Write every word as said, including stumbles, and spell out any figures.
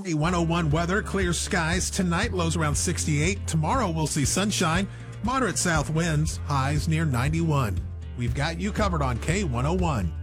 K one oh one weather, clear skies tonight, lows around sixty-eight. Tomorrow we'll see sunshine, moderate south winds, highs near ninety-one. We've got you covered on K one oh one.